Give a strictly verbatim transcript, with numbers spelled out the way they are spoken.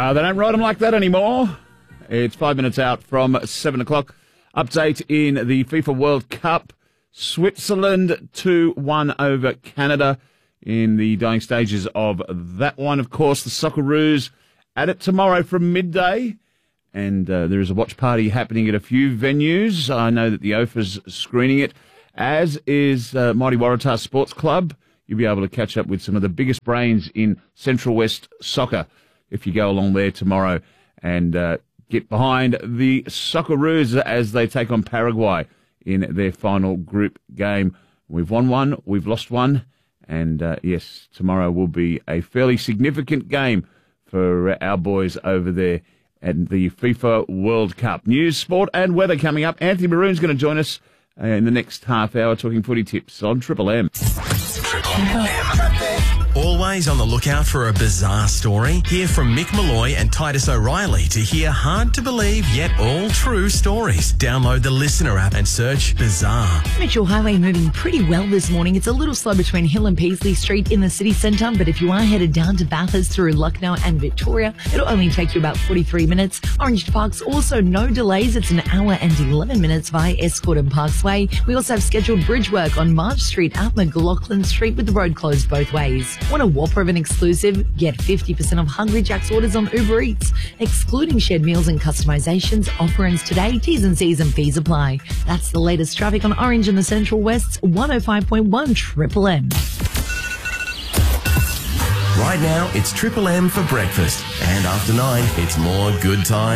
Uh, they don't ride them like that anymore. It's five minutes out from seven o'clock. Update in the FIFA World Cup. Switzerland two one over Canada in the dying stages of that one. Of course, the Socceroos at it tomorrow from midday. And uh, there is a watch party happening at a few venues. I know that the O F A's screening it, as is uh, Mighty Waratah Sports Club. You'll be able to catch up with some of the biggest brains in Central West soccer if you go along there tomorrow and uh, get behind the Socceroos as they take on Paraguay in their final group game. We've won one, we've lost one, and uh, yes, tomorrow will be a fairly significant game for our boys over there at the FIFA World Cup. News, sport and weather coming up. Anthony Maroon's going to join us uh, in the next half hour talking footy tips on Triple M. Triple M. Always on the lookout for a bizarre story? Hear from Mick Malloy and Titus O'Reilly to hear hard-to-believe yet all-true stories. Download the Listener app and search Bizarre. Mitchell Highway moving pretty well this morning. It's a little slow between Hill and Peasley Street in the city centre, but if you are headed down to Bathurst through Lucknow and Victoria, it'll only take you about forty-three minutes. Orange Park's also no delays. It's an hour and eleven minutes via Escort and Parksway. We also have scheduled bridge work on March Street at McLaughlin Street with the road closed both ways. Want a whopper of an exclusive? Get fifty percent off Hungry Jack's orders on Uber Eats, excluding shared meals and customizations. Offer ends today. T's and C's and fees apply. That's the latest traffic on Orange and the Central West's one oh five point one Triple M. Right now, it's Triple M for breakfast. And after nine, it's more good time.